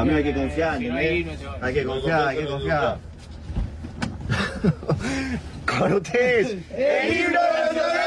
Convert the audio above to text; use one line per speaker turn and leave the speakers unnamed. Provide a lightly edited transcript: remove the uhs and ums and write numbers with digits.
También hay que confiar, ¿entendés? Hay que confiar, hay que confiar. Con ustedes, el libro de los